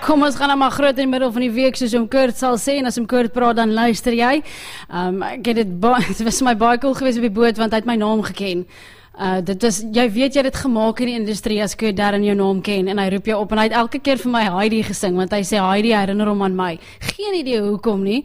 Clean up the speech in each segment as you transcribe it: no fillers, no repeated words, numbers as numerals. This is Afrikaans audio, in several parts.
Kom ons gaan nou maar groot in die middel van die week soos Kurt sal sê, en as Kurt praat dan luister jy. Ek het dit was my baie cool geweest op die boot want hy het my naam geken. Dit is, jy weet jy het dit gemaak in die industrie as Kurt Darren jou naam ken en hy roep jou op en hy het elke keer vir my Heidi gesing want hy sê Heidi herinner hom aan my. Geen idee hoekom nie.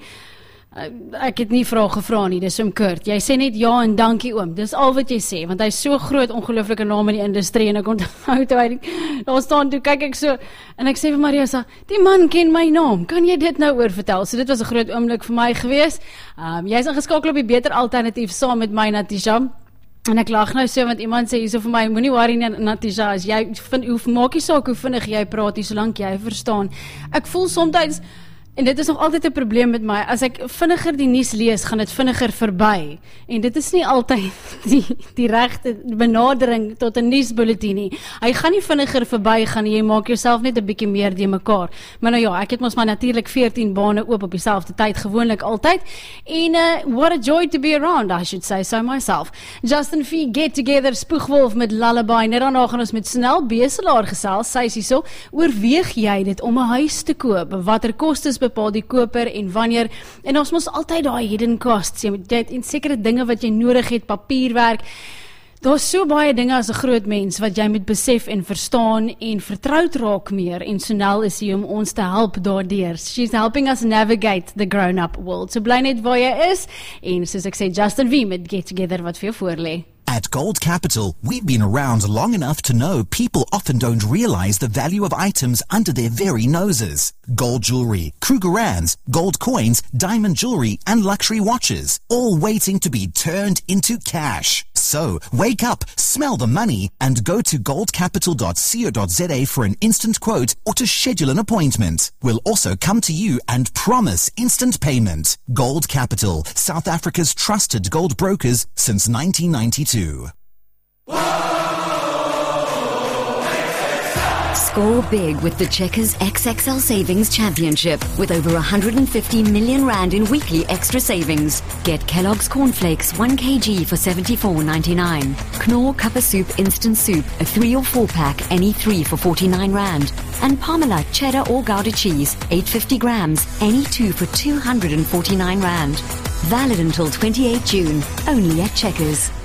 Ek het nie vrae gevra nie, dis Kurt. Jy sê net ja en dankie oom. Dis al wat jy sê want hy is so groot ongelooflike naam in die industrie en ek onthou toe hy daar staan toe kyk ek so en ek sê vir Marisa, die man ken my naam. Kan jy dit nou oor vertel? So dit was 'n groot oomblik vir my gewees. Jy's ingeskakel op die Beter Alternatief saam met my Natisha. En ek lag nou so, want iemand sê hierso vir my, moenie worry nie, Natisha, as jy maak nie saak hoe vinnig jy praat, solank jy verstaan. Ek voel soms, en dit is nog altyd 'n probleem met my, as ek vinniger die nuus lees, gaan dit vinniger verby. En dit is nie altyd die regte benadering tot 'n nuusbulletin nie. Hy gaan nie vinniger verby gaan nie, jy maak jouself net 'n bietjie meer die mekaar. Maar nou ja, ek het mos maar natuurlik 14 bane oop op dieselfde tyd, gewoonlik altyd. En what a joy to be around, I should say so myself. Justin Fee, Get Together, Spoegwolf met Lullaby. Net daarna gaan ons met Snel Beselaar gesels. Sy sê so, oorweeg jy dit om 'n huis te koop? Watter kostes bepaal die koper en wanneer, en ons mos altyd daai hidden costs, jy het en sekere dinge wat jy nodig het, papierwerk, daar's so baie dinge as 'n groot mens wat jy moet besef en verstaan en vertroud raak meer, en Sonel is hier om ons te help daardeur. She's helping us navigate the grown-up world. So bly net waar jy is, en soos ek sê, Justin V met Get Together wat vir jou voorlê. At Gold Capital, we've been around long enough to know people often don't realize the value of items under their very noses. Gold jewelry, Krugerrands, gold coins, diamond jewelry, and luxury watches, all waiting to be turned into cash. So, wake up, smell the money, and go to goldcapital.co.za for an instant quote or to schedule an appointment. We'll also come to you and promise instant payment. Gold Capital, South Africa's trusted gold brokers since 1992. Score big with the Checkers XXL Savings Championship with over 150 million rand in weekly extra savings. Get Kellogg's Cornflakes 1 kg for 74.99. Knorr Cuppa Soup Instant Soup, a 3 or 4 pack, any 3 for 49 rand. And Parmalat Cheddar or Gouda Cheese, 850 grams, any 2 for 249 rand. Valid until 28 June, only at Checkers.